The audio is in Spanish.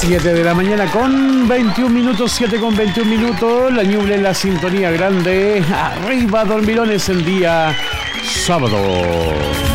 7 de la mañana con 21 minutos, 7 con 21 minutos. La Ñuble en la sintonía grande. Arriba, dormilones, el día sábado.